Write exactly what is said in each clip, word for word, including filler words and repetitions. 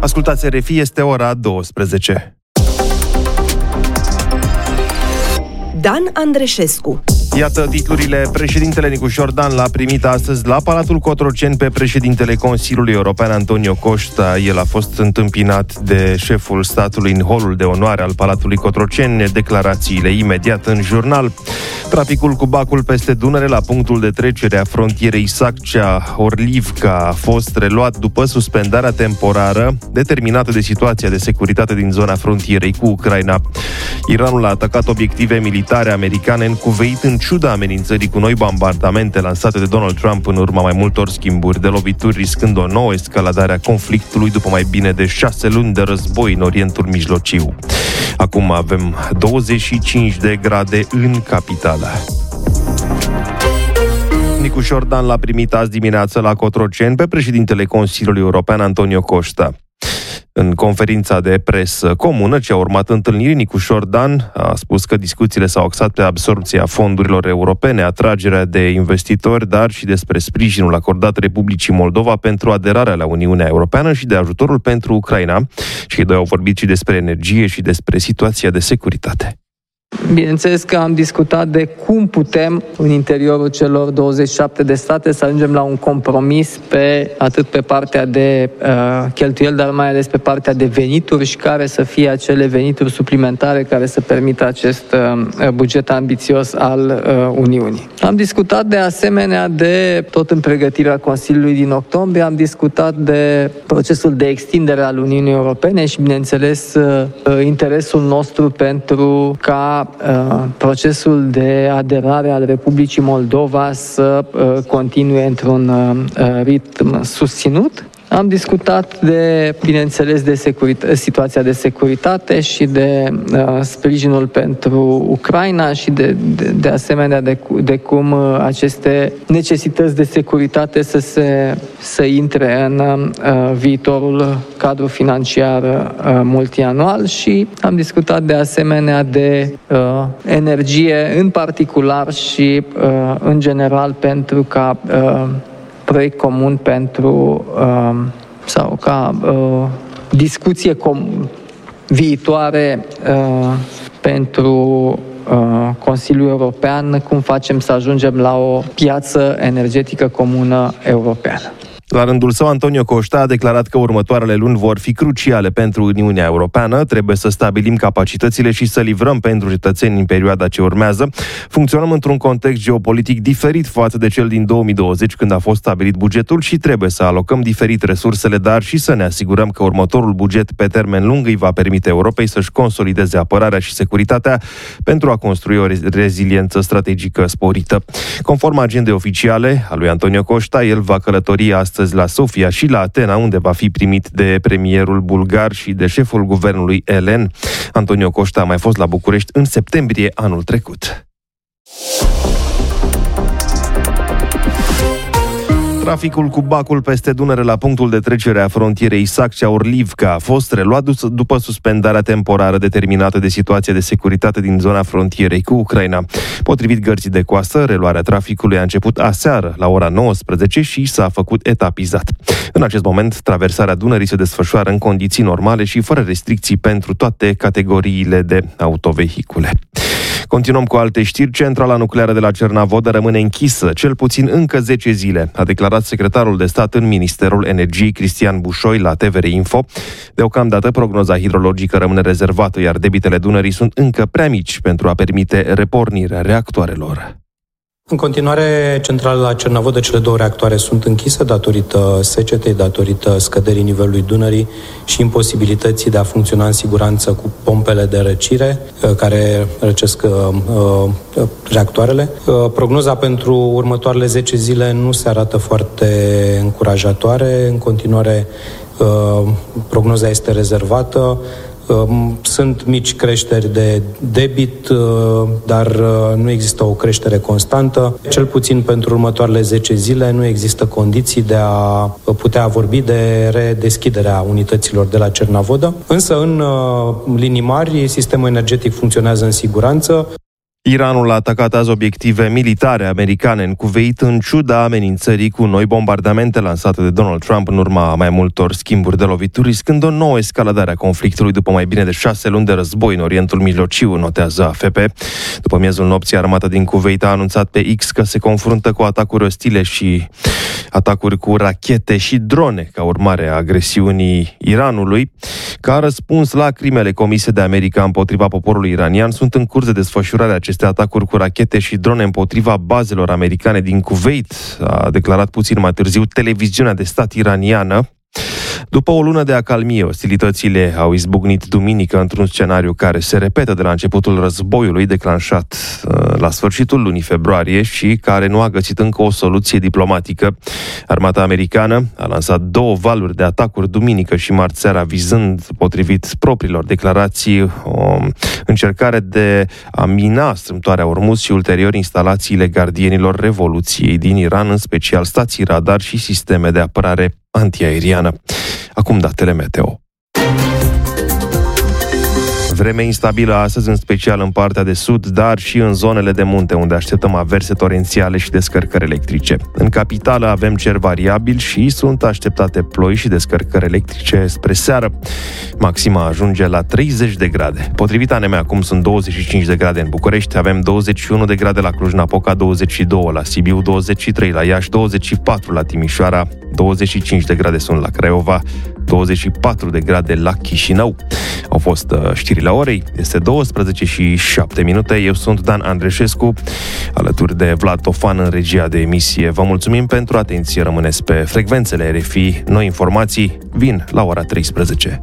Ascultați R F I, este ora douăsprezece. Dan Andreșescu. Iată titlurile. Președintele Nicușor Dan l-a primit astăzi la Palatul Cotroceni pe președintele Consiliului European Antonio Costa. El a fost întâmpinat de șeful statului în holul de onoare al Palatului Cotroceni. Declarațiile imediat în jurnal. Traficul cu bacul peste Dunăre la punctul de trecere a frontierei Saccea-Orlivca a fost reluat după suspendarea temporară determinată de situația de securitate din zona frontierei cu Ucraina. Iranul a atacat obiective militare americane în Kuveit în ciuda amenințării cu noi bombardamente lansate de Donald Trump în urma mai multor schimburi de lovituri, riscând o nouă escaladare a conflictului după mai bine de șase luni de război în Orientul Mijlociu. Acum avem douăzeci și cinci de grade în capitală. Nicușor Dan l-a primit azi dimineață la Cotroceni pe președintele Consiliului European Antonio Costa. În conferința de presă comună ce a urmat întâlnirii, Nicușor Dan a spus că discuțiile s-au axat pe absorbția fondurilor europene, atragerea de investitori, dar și despre sprijinul acordat Republicii Moldova pentru aderarea la Uniunea Europeană și de ajutorul pentru Ucraina. Și cei doi au vorbit și despre energie și despre situația de securitate. Bineînțeles că am discutat de cum putem, în interiorul celor douăzeci și șapte de state, să ajungem la un compromis pe atât pe partea de uh, cheltuieli, dar mai ales pe partea de venituri și care să fie acele venituri suplimentare care să permită acest uh, buget ambițios al uh, Uniunii. Am discutat de asemenea de, tot în pregătirea Consiliului din octombrie, am discutat de procesul de extindere al Uniunii Europene și, bineînțeles, uh, interesul nostru pentru ca procesul de aderare al Republicii Moldova să continue într-un ritm susținut. Am discutat de, bineînțeles, de securita- situația de securitate și de uh, sprijinul pentru Ucraina și de, de, de asemenea de, de cum uh, aceste necesități de securitate să se să intre în uh, viitorul cadru financiar uh, multianual și am discutat de asemenea de uh, energie în particular și uh, în general pentru ca uh, proiect comun pentru uh, sau ca uh, discuție com- viitoare uh, pentru uh, Consiliul European, cum facem să ajungem la o piață energetică comună europeană. La rândul său, Antonio Costa a declarat că următoarele luni vor fi cruciale pentru Uniunea Europeană. Trebuie să stabilim capacitățile și să livrăm pentru cetățeni în perioada ce urmează. Funcționăm într-un context geopolitic diferit față de cel din două mii douăzeci, când a fost stabilit bugetul și trebuie să alocăm diferit resursele, dar și să ne asigurăm că următorul buget pe termen lung îi va permite Europei să-și consolideze apărarea și securitatea pentru a construi o reziliență strategică sporită. Conform agendei oficiale a lui Antonio Costa, el va călători astăzi la Sofia și la Atena, unde va fi primit de premierul bulgar și de șeful guvernului elen. Antonio Costa a mai fost la București în septembrie anul trecut. Traficul cu bacul peste Dunăre la punctul de trecere a frontierei Saccea-Orlivca a fost reluat după suspendarea temporară determinată de situația de securitate din zona frontierei cu Ucraina. Potrivit Gărzii de Coastă, reluarea traficului a început aseară la ora nouăsprezece și s-a făcut etapizat. În acest moment, traversarea Dunării se desfășoară în condiții normale și fără restricții pentru toate categoriile de autovehicule. Continuăm cu alte știri. Centrala nucleară de la Cernavodă rămâne închisă, cel puțin încă zece zile, a declarat secretarul de stat în Ministerul Energiei, Cristian Bușoi, la T V R Info. Deocamdată, prognoza hidrologică rămâne rezervată, iar debitele Dunării sunt încă prea mici pentru a permite repornirea reactoarelor. În continuare, centrala la Cernavodă, cele două reactoare sunt închise datorită secetei, datorită scăderii nivelului Dunării și imposibilității de a funcționa în siguranță cu pompele de răcire care răcesc uh, reactoarele. Uh, prognoza pentru următoarele zece zile nu se arată foarte încurajatoare. În continuare, uh, prognoza este rezervată. Sunt mici creșteri de debit, dar nu există o creștere constantă. Cel puțin pentru următoarele zece zile nu există condiții de a putea vorbi de redeschiderea unităților de la Cernavodă. Însă, în linii mari, sistemul energetic funcționează în siguranță. Iranul a atacat azi obiective militare americane în Kuwait, în ciuda amenințării cu noi bombardamente lansate de Donald Trump în urma mai multor schimburi de lovituri, riscând o nouă escaladare a conflictului după mai bine de șase luni de război în Orientul Mijlociu, notează A F P. După miezul nopții, armata din Kuwait a anunțat pe X că se confruntă cu atacuri ostile și atacuri cu rachete și drone ca urmare a agresiunii Iranului. Ca răspuns la crimele comise de America împotriva poporului iranian, sunt în curs de desfășurare aceste atacuri cu rachete și drone împotriva bazelor americane din Kuwait, a declarat puțin mai târziu televiziunea de stat iraniană. După o lună de acalmie, ostilitățile au izbucnit duminică într-un scenariu care se repetă de la începutul războiului declanșat uh, la sfârșitul lunii februarie și care nu a găsit încă o soluție diplomatică. Armata americană a lansat două valuri de atacuri duminică și marți seara, vizând, potrivit propriilor declarații, o încercare de a mina strâmtoarea Ormuz și ulterior instalațiile gardienilor Revoluției din Iran, în special stații radar și sisteme de apărare antiaeriană. Acum datele meteo. Vreme instabilă astăzi, în special în partea de sud, dar și în zonele de munte, unde așteptăm averse torențiale și descărcări electrice. În capitală avem cer variabil și sunt așteptate ploi și descărcări electrice spre seară. Maxima ajunge la treizeci de grade. Potrivit A N M, acum sunt douăzeci și cinci de grade în București, avem douăzeci și unu de grade la Cluj-Napoca, douăzeci și doi la Sibiu, douăzeci și trei la Iași, douăzeci și patru la Timișoara, douăzeci și cinci de grade sunt la Craiova, douăzeci și patru de grade la Chișinău. Au fost uh, știrile orei, este douăsprezece și șapte minute, eu sunt Dan Andreșescu, alături de Vlad Tofan în regia de emisie. Vă mulțumim pentru atenție, rămâneți pe frecvențele R F I, noi informații vin la ora treisprezece.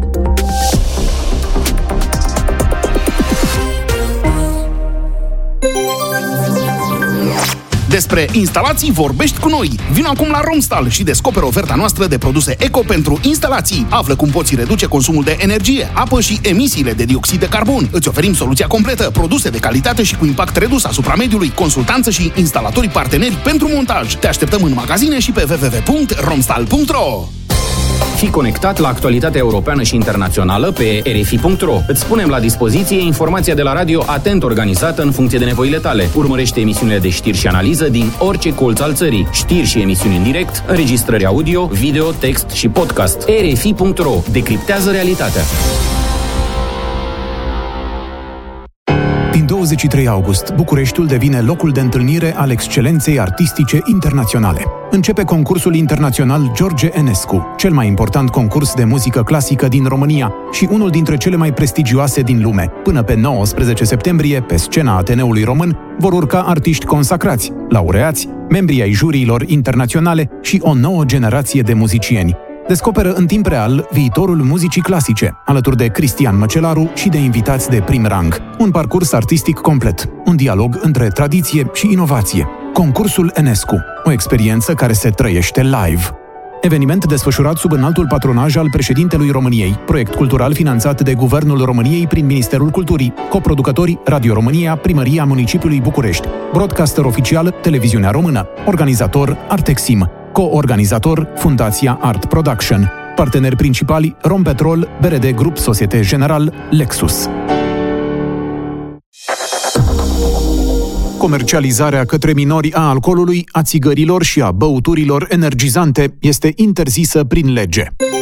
Despre instalații vorbești cu noi. Vino acum la Romstal și descoperă oferta noastră de produse eco pentru instalații. Află cum poți reduce consumul de energie, apă și emisiile de dioxid de carbon. Îți oferim soluția completă, produse de calitate și cu impact redus asupra mediului, consultanță și instalatorii parteneri pentru montaj. Te așteptăm în magazine și pe w w w punct romstal punct r o. Fii conectat la actualitatea europeană și internațională pe r f i punct r o. Îți punem la dispoziție informația de la radio atent organizată în funcție de nevoile tale. Urmărește emisiunile de știri și analiză din orice colț al țării. Știri și emisiuni în direct, înregistrări audio, video, text și podcast. r f i punct r o. Decriptează realitatea. Din douăzeci și trei august, Bucureștiul devine locul de întâlnire al excelenței artistice internaționale. Începe concursul internațional George Enescu, cel mai important concurs de muzică clasică din România și unul dintre cele mai prestigioase din lume. Până pe nouăsprezece septembrie, pe scena Ateneului Român, vor urca artiști consacrați, laureați, membrii ai juriilor internaționale și o nouă generație de muzicieni. Descoperă în timp real viitorul muzicii clasice, alături de Cristian Măcelaru și de invitați de prim rang. Un parcurs artistic complet, un dialog între tradiție și inovație. Concursul Enescu, o experiență care se trăiește live. Eveniment desfășurat sub înaltul patronaj al președintelui României, proiect cultural finanțat de Guvernul României prin Ministerul Culturii, coproducători Radio România, Primăria Municipiului București, broadcaster oficial Televiziunea Română, organizator Artexim, co-organizator Fundația Art Production, parteneri principali Rompetrol, B R D Grup Societe General, Lexus. Comercializarea către minori a alcoolului, a țigărilor și a băuturilor energizante este interzisă prin lege.